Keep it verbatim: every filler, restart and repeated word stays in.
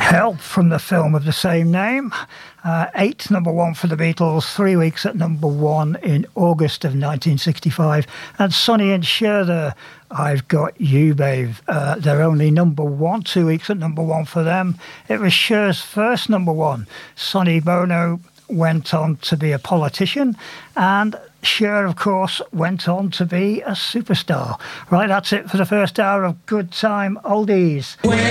Help from the film of the same name. Uh, eight number one for the Beatles, three weeks at number one in August of nineteen sixty-five. And Sonny and Cher there, I've Got You, Babe. Uh, they're only number one, two weeks at number one for them. It was Cher's first number one. Sonny Bono went on to be a politician, and Cher, of course, went on to be a superstar. Right, that's it for the first hour of Good Time Oldies.